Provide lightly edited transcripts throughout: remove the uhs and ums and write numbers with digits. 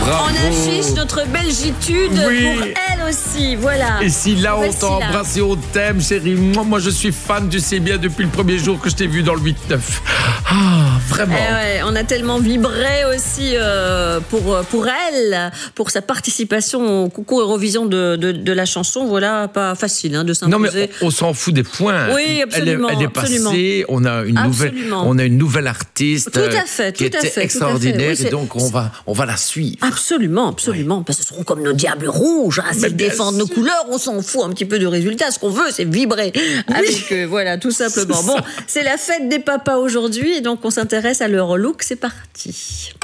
Bravo. On affiche notre belgitude pour elle aussi. Voilà. Et si là, on t'a embrassé, on t'aime, chérie. Moi, je suis fan, tu sais bien, depuis le premier jour que je t'ai vu dans le 8-9. Ah, vraiment. On a tellement vibré aussi pour elle, pour sa participation au concours Eurovision de la chanson. Voilà, pas facile de s'imposer. Non, mais on s'en fout des points. Oui, absolument. Elle est passée, on a une nouvelle artiste qui était extraordinaire, et donc on va la suivre. Absolument. Parce que ce seront comme nos diables rouges. S'ils défendent nos couleurs, on s'en fout un petit peu de résultat. Ce qu'on veut, c'est vibrer avec eux. Voilà, tout simplement. Bon, c'est la fête des papas aujourd'hui, et donc on s'intéresse à leur look. C'est parti.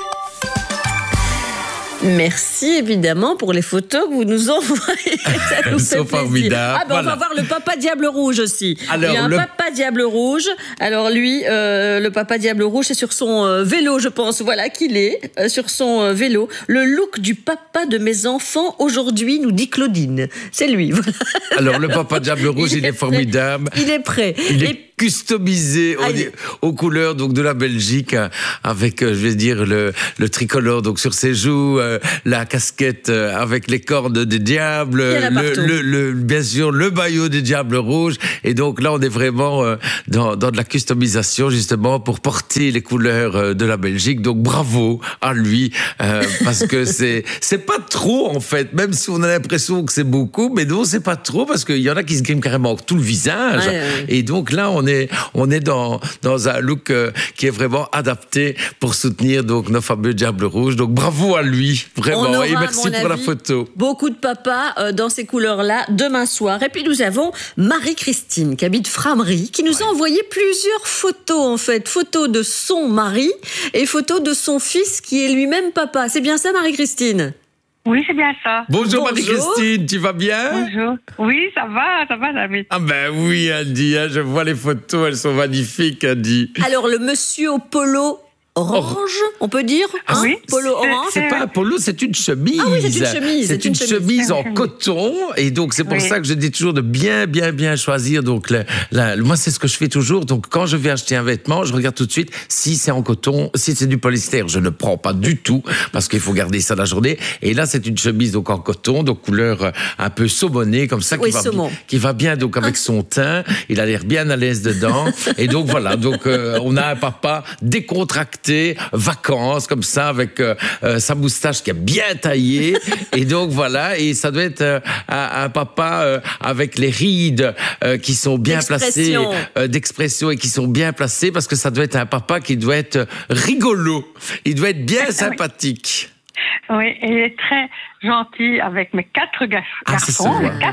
Merci évidemment pour les photos que vous nous envoyez. Ça nous fait plaisir. On va voir le papa Diable Rouge aussi. Alors, il y a un papa Diable Rouge. Alors lui, le papa Diable Rouge, c'est sur son vélo, je pense. Voilà qu'il est sur son vélo. Le look du papa de mes enfants aujourd'hui, nous dit Claudine. C'est lui. Voilà. Alors le papa Diable Rouge, il est formidable. Il est prêt. Il est customisé aux couleurs donc de la Belgique, avec je vais dire le tricolore donc sur ses joues, la casquette avec les cornes des diables, bien sûr le maillot des diables rouges, et donc là on est vraiment dans de la customisation justement pour porter les couleurs de la Belgique. Donc bravo à lui, parce que c'est pas trop en fait, même si on a l'impression que c'est beaucoup, mais non, c'est pas trop, parce qu'il y en a qui se griment carrément tout le visage, et donc là on est dans un look qui est vraiment adapté pour soutenir donc nos fameux diables rouges. Donc bravo à lui, vraiment, et merci pour la photo. Beaucoup de papas dans ces couleurs-là demain soir. Et puis nous avons Marie-Christine qui habite Frameries, qui nous a envoyé plusieurs photos en fait, photos de son mari et photos de son fils qui est lui-même papa. C'est bien ça, Marie-Christine? Oui, c'est bien ça. Bonjour Marie-Christine, tu vas bien? Bonjour. Oui, ça va, David. Ah ben oui, Andy, je vois les photos, elles sont magnifiques, Andy. Alors le monsieur au polo orange, on peut dire, oui, polo orange. C'est pas un polo, c'est une chemise. Ah oui, c'est une chemise. C'est une chemise en coton, et donc c'est pour ça que je dis toujours de bien choisir. Donc moi, c'est ce que je fais toujours. Donc quand je vais acheter un vêtement, je regarde tout de suite si c'est en coton, si c'est du polyester, je ne prends pas du tout parce qu'il faut garder ça la journée. Et là, c'est une chemise donc en coton, donc couleur un peu saumonnée comme ça, qui va bien donc avec son teint. Il a l'air bien à l'aise dedans, et donc voilà. Donc on a un papa décontracté, vacances comme ça, avec sa moustache qui est bien taillée, et donc voilà, et ça doit être un papa avec les rides qui sont bien placées, d'expression, et qui sont bien placées, parce que ça doit être un papa qui doit être rigolo, il doit être bien sympathique. Oui, il est très gentil avec mes 4 garçons,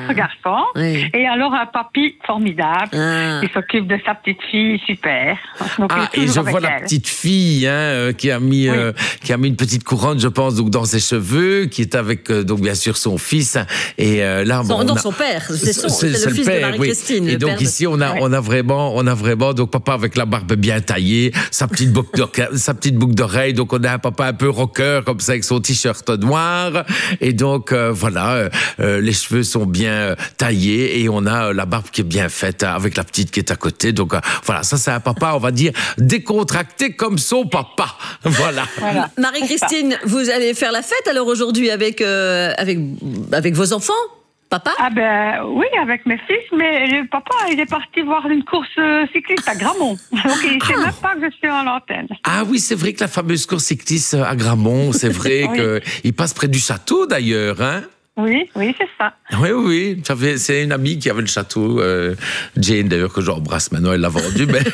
Oui. Et alors un papy formidable qui s'occupe de sa petite fille, super. Et je vois la petite fille qui a mis une petite couronne, je pense, donc dans ses cheveux, qui est avec donc bien sûr son fils, et là son père, c'est le fils de Marie-Christine. Et donc ici on a vraiment donc papa avec la barbe bien taillée, sa petite boucle d'oreille, donc on a un papa un peu rocker comme ça avec son t-shirt noir. Et donc voilà, les cheveux sont bien taillés, et on a la barbe qui est bien faite avec la petite qui est à côté. Donc voilà, ça c'est un papa, on va dire, décontracté comme son papa. Voilà. Marie-Christine, vous allez faire la fête alors aujourd'hui avec vos enfants? Papa? Ah ben oui, avec mes fils, mais le papa, il est parti voir une course cycliste à Gramont. Donc il ne sait même pas que je suis à l'antenne. Ah oui, c'est vrai que la fameuse course cycliste à Gramont, c'est vrai qu'il passe près du château d'ailleurs, hein? Oui, c'est ça. Oui. C'est une amie qui avait le château, Jane d'ailleurs, que j'embrasse maintenant, elle l'a vendu, mais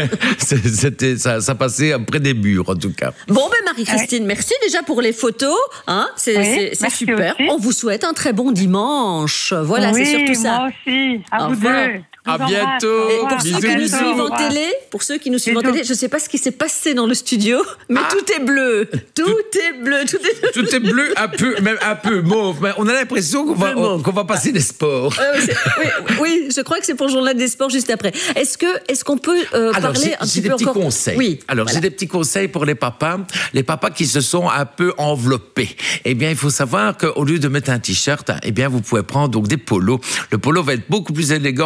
ça passait près des murs en tout cas. Bon, Marie-Christine, merci déjà pour les photos, c'est super. Aussi. On vous souhaite un très bon dimanche. Voilà, c'est surtout ça. Moi aussi, à vous deux. À bientôt. Et pour ceux qui nous suivent en télé, je ne sais pas ce qui s'est passé dans le studio, mais tout est bleu. Tout est bleu, un peu mauve. Mais on a l'impression qu'on va passer des sports. Oui, je crois que c'est pour le journal des sports juste après. Est-ce qu'on peut parler un petit peu encore? Conseils. Oui. Alors, j'ai des petits conseils pour les papas qui se sont un peu enveloppés. Eh bien, il faut savoir qu'au lieu de mettre un t-shirt, eh bien, vous pouvez prendre donc des polos. Le polo va être beaucoup plus élégant avec un petit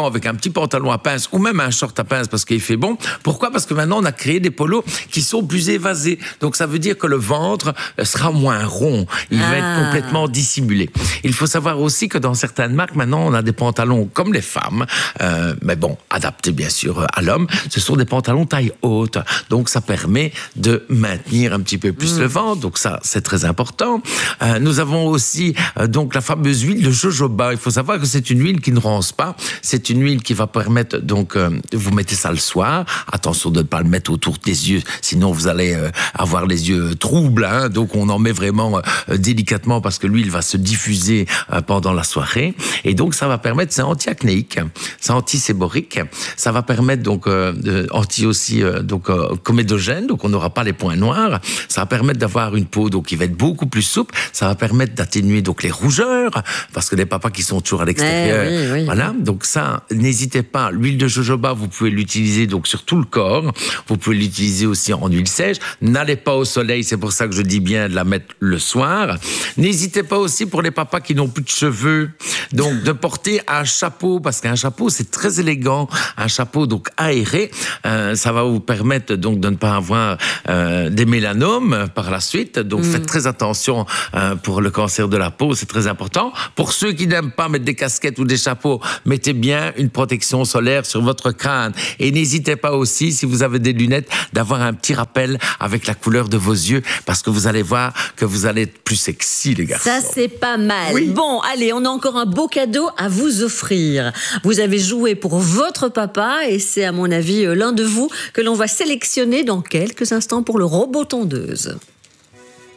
petit pantalon à pince ou même un short à pince parce qu'il fait bon. Pourquoi? Parce que maintenant, on a créé des polos qui sont plus évasés. Donc, ça veut dire que le ventre sera moins rond. Il va être complètement dissimulé. Il faut savoir aussi que dans certaines marques, maintenant, on a des pantalons comme les femmes, mais bon, adaptés bien sûr à l'homme. Ce sont des pantalons taille haute. Donc, ça permet de maintenir un petit peu plus le ventre. Donc, ça, c'est très important. Nous avons aussi donc la fameuse huile de jojoba. Il faut savoir que c'est une huile qui ne ronce pas. C'est une huile qui va permettre, donc, vous mettez ça le soir. Attention de ne pas le mettre autour des yeux, sinon vous allez avoir les yeux troubles. Hein. Donc, on en met vraiment délicatement parce que l'huile va se diffuser pendant la soirée. Et donc, ça va permettre, c'est anti-acnéique, c'est anti-séborique. Ça va permettre, donc, anti aussi, donc, comédogène. Donc, on n'aura pas les points noirs. Ça va permettre d'avoir une peau, donc, qui va être beaucoup plus souple. Ça va permettre d'atténuer, donc, les rougeurs, parce que les papas qui sont toujours à l'extérieur. Oui. Voilà. Donc, ça, n'hésitez pas. L'huile de jojoba, vous pouvez l'utiliser, donc, sur tout le corps. Vous pouvez l'utiliser aussi en huile sèche. N'allez pas au soleil. C'est pour ça que je dis bien de la mettre le soir. N'hésitez pas aussi pour les papas qui n'ont plus de cheveux. Donc, de porter un chapeau, parce qu'un chapeau, c'est très élégant. Un chapeau, donc, aéré. Ça va vous permettre, donc, de ne pas avoir des mélanomes par la suite. Donc, faites très attention pour le cancer de la peau. C'est très important. Pour ceux qui n'aiment pas mettre des casquettes ou des chapeaux, mettez bien une protection solaire sur votre crâne. Et n'hésitez pas aussi, si vous avez des lunettes, d'avoir un petit rappel avec la couleur de vos yeux, parce que vous allez voir que vous allez être plus sexy, les garçons. Ça, c'est pas mal. Oui. Bon, allez, on a encore un beau cadeau à vous offrir. Vous avez joué pour votre papa et c'est, à mon avis, l'un de vous que l'on va sélectionner dans quelques instants pour le robot tondeuse.